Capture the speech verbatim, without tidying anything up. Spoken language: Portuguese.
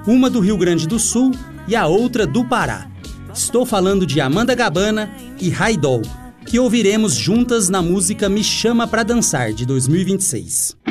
uma do Rio Grande do Sul e a outra do Pará. Estou falando de Amanda Gabana e Raidol, que ouviremos juntas na música Me Chama Pra Dançar, de dois mil e vinte e seis.